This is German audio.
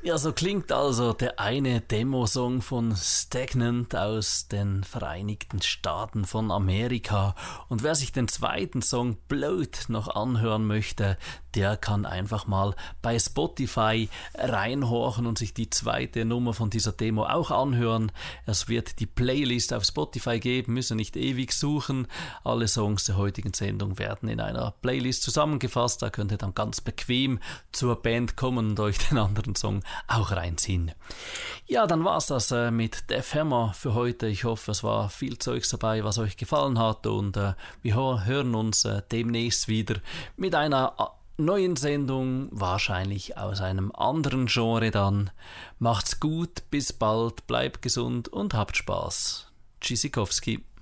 Ja, so klingt also der eine Demosong von Stagnant aus den Vereinigten Staaten von Amerika. Und wer sich den zweiten Song Blowed noch anhören möchte, der kann einfach mal bei Spotify reinhorchen und sich die zweite Nummer von dieser Demo auch anhören. Es wird die Playlist auf Spotify geben, müssen nicht ewig suchen. Alle Songs der heutigen Sendung werden in einer Playlist zusammengefasst. Da könnt ihr dann ganz bequem zur Band kommen und euch den anderen Song auch reinziehen. Ja, dann war's das mit Def Hammer für heute. Ich hoffe, es war viel Zeugs dabei, was euch gefallen hat, und wir hören uns demnächst wieder mit einer neuen Sendung, wahrscheinlich aus einem anderen Genre dann. Macht's gut, bis bald, bleibt gesund und habt Spaß. Tschüssikowski.